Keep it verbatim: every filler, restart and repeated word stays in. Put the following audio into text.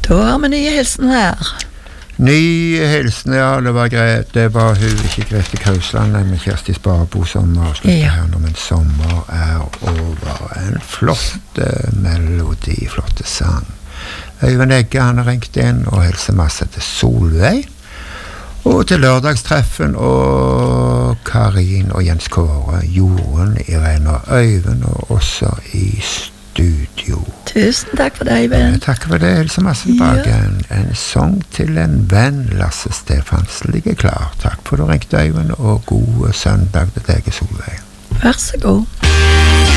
Da har vi nye hilsen her. Nye hilsen, ja, det var greit. Det var hun, ikke Grete Kausland, men Kjersti Sparebo som avsluttet Ja. her nå, men sommer er over. En flott eh, melodi, flotte sang. Øyvind Egge, han har ringt inn og hilser masse til Solveig. Og til lørdagstreffen og Karin og Jens Kåre, Jorunn, Irene og Øyvind, og også i studio. Tusen takk for deg, venn. Eh, Takk for det, hilser masse tilbake. Ja. En, en sang til en venn, Lasse Stefansen, ligger klar. Takk for du ringte, Øyvind, og god søndag til deg, Solveig. Vær så god.